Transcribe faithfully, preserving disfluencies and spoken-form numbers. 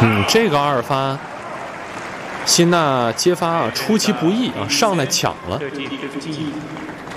嗯，这个二发，辛纳接发啊，出其不意啊，上来抢了。